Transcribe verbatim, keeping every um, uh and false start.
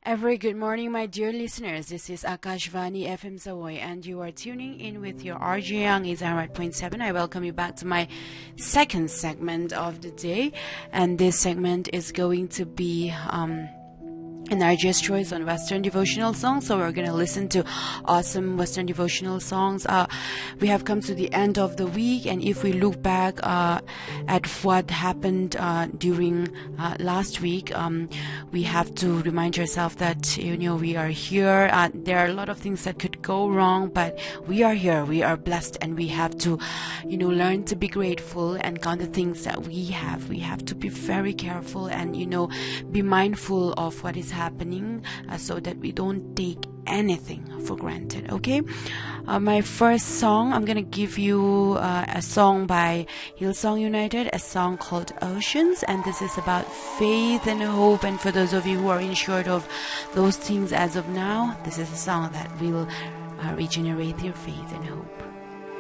A very good morning, my dear listeners. This is Akashvani F M Savoy, and you are tuning in with your R J Young is one hundred point seven. I welcome you back to my second segment of the day, and this segment is going to be um, an R J's choice on Western devotional songs. So we're going to listen to awesome Western devotional songs. Uh, we have come to the end of the week, and if we look back uh, at what happened uh, during uh, last week, um, we have to remind ourselves that, you know, we are here. Uh, there are a lot of things that could go wrong, but we are here. We are blessed, and we have to, you know, learn to be grateful and count the things that we have. We have to be very careful and, you know, be mindful of what is happening uh, so that we don't take anything for granted. Okay, uh, my first song, I'm gonna give you uh, a song by Hillsong United, a song called Oceans, and this is about faith and hope. And for those of you who are unsure of those things as of now, this is a song that will uh, regenerate your faith and hope.